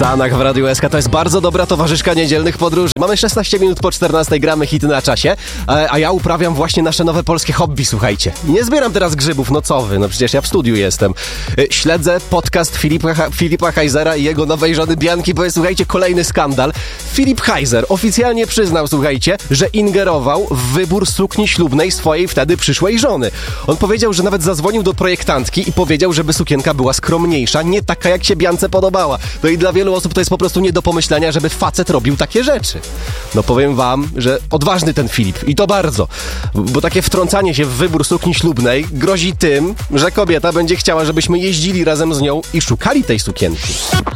Zanach w Radiu SK to jest bardzo dobra towarzyszka niedzielnych podróży. Mamy 16 minut po 14, gramy hity na czasie, a ja uprawiam właśnie nasze nowe polskie hobby, słuchajcie. Nie zbieram teraz grzybów, no co wy, no przecież ja w studiu jestem. Śledzę podcast Filipa Heisera i jego nowej żony Bianki, bo jest, słuchajcie, kolejny skandal. Filip Heiser oficjalnie przyznał, słuchajcie, że ingerował w wybór sukni ślubnej swojej wtedy przyszłej żony. On powiedział, że nawet zadzwonił do projektantki i powiedział, żeby sukienka była skromniejsza, nie taka jak się Biance podobała. No i dla wielu osób to jest po prostu nie do pomyślenia, żeby facet robił takie rzeczy. No powiem wam, że odważny ten Filip i to bardzo, bo takie wtrącanie się w wybór sukni ślubnej grozi tym, że kobieta będzie chciała, żebyśmy jeździli razem z nią i szukali tej sukienki.